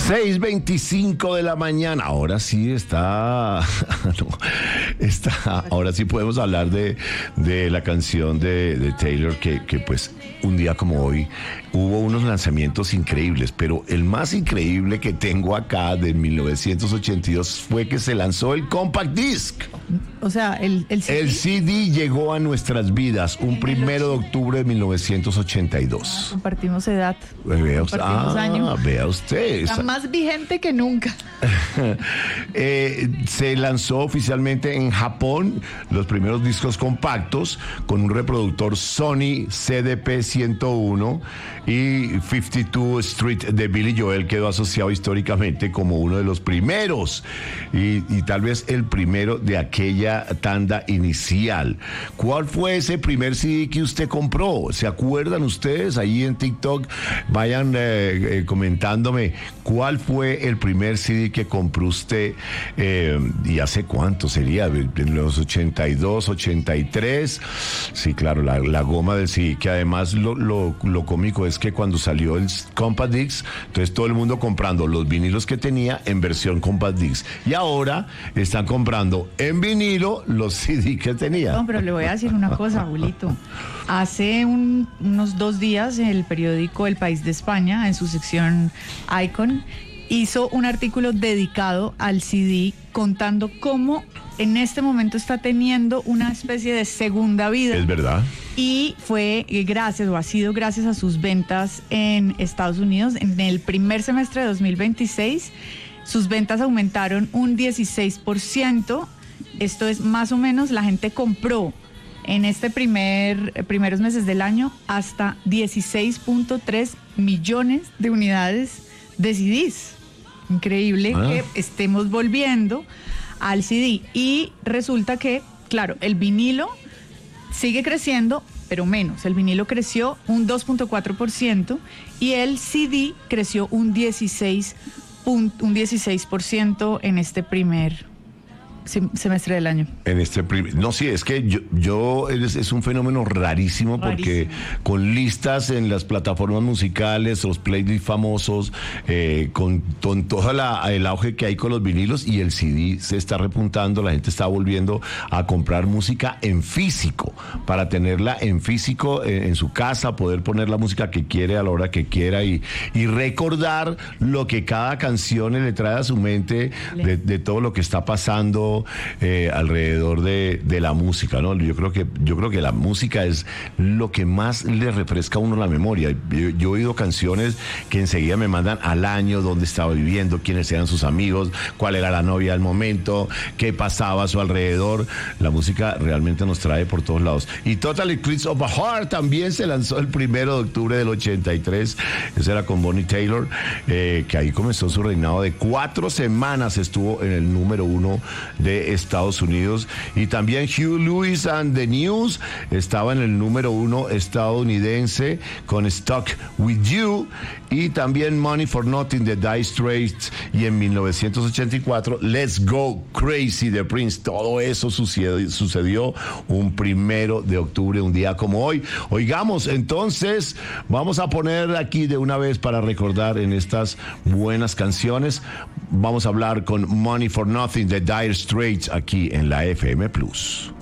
6:25 de la mañana. Ahora sí está. Ahora sí podemos hablar de la canción de Taylor, que pues un día como hoy hubo unos lanzamientos increíbles, pero el más increíble que tengo acá de 1982 fue que se lanzó el Compact Disc. O sea, el CD. El CD llegó a nuestras vidas un 1 de octubre de 1982. Compartimos edad. Vea usted, Compartimos año. vea usted. Está más vigente que nunca. Se lanzó oficialmente en Japón los primeros discos compactos con un reproductor Sony CDP-101 y 52 Street de Billy Joel quedó asociado históricamente como uno de los primeros y tal vez el primero de aquella tanda inicial. ¿Cuál fue ese primer CD que usted compró? ¿Se acuerdan ustedes? Ahí en TikTok vayan comentándome cuál fue el primer CD que compró usted y hace cuánto sería, en los 82, 83. Sí, claro, la goma del CD, que además lo cómico es que cuando salió el Compact Disc, entonces todo el mundo comprando los vinilos que tenía en versión Compact Disc, y ahora están comprando en vinilo los CD que tenía. No, pero le voy a decir una cosa, Julito. Hace unos 2 días el periódico El País de España, en su sección Icon, hizo un artículo dedicado al CD contando cómo en este momento está teniendo una especie de segunda vida. Es verdad. Y fue gracias, o ha sido gracias a sus ventas en Estados Unidos. En el primer semestre de 2026, sus ventas aumentaron un 16%. Esto es más o menos, la gente compró en este primeros meses del año hasta 16.3 millones de unidades de CDs. Increíble que estemos volviendo al CD. Y resulta que, claro, el vinilo sigue creciendo, pero menos. El vinilo creció un 2.4% y el CD creció un 16% en este primer semestre del año. En este no, sí, es que es un fenómeno rarísimo porque con listas en las plataformas musicales, los playlists famosos, con todo el auge que hay con los vinilos, y el CD se está repuntando, la gente está volviendo a comprar música en físico, para tenerla en físico en su casa, poder poner la música que quiere a la hora que quiera y recordar lo que cada canción le trae a su mente de todo lo que está pasando alrededor de la música, ¿no? Yo creo que la música es lo que más le refresca a uno la memoria. Yo he oído canciones que enseguida me mandan al año, dónde estaba viviendo, quiénes eran sus amigos, cuál era la novia del momento, qué pasaba a su alrededor. La música realmente nos trae por todos lados. Y Total Eclipse of the Heart también se lanzó el 1 de octubre del 83. Ese era con Bonnie Taylor, que ahí comenzó su reinado de 4 semanas, estuvo en el número 1 de Estados Unidos. Y también Hugh Lewis and the News estaba en el número 1 estadounidense con Stuck With You, y también Money for Nothing de Dire Straits, y en 1984 Let's Go Crazy de Prince. Todo eso sucedió un 1 de octubre, un día como hoy. Oigamos, entonces vamos a poner aquí de una vez para recordar en estas buenas canciones. Vamos a hablar con Money for Nothing de Dire Straits aquí en la FM Plus.